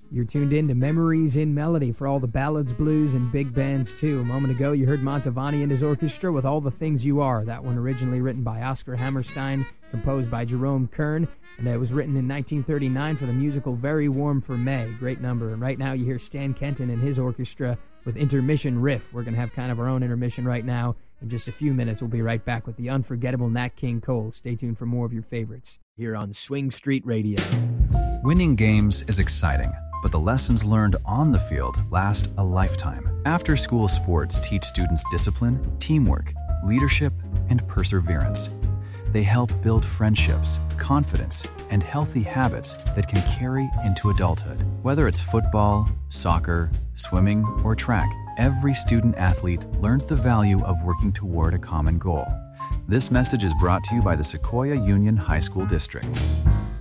You're tuned in to Memories in Melody for all the ballads, blues, and big bands, too. A moment ago, you heard Mantovani and his orchestra with All the Things You Are. That one originally written by Oscar Hammerstein, composed by Jerome Kern, and it was written in 1939 for the musical Very Warm for May. Great number. And right now, you hear Stan Kenton and his orchestra with Intermission Riff. We're going to have kind of our own intermission right now. In just a few minutes, we'll be right back with the unforgettable Nat King Cole. Stay tuned for more of your favorites here on Swing Street Radio. Winning games is exciting, but the lessons learned on the field last a lifetime. After-school sports teach students discipline, teamwork, leadership, and perseverance. They help build friendships, confidence, and healthy habits that can carry into adulthood. Whether it's football, soccer, swimming, or track, every student-athlete learns the value of working toward a common goal. This message is brought to you by the Sequoia Union High School District.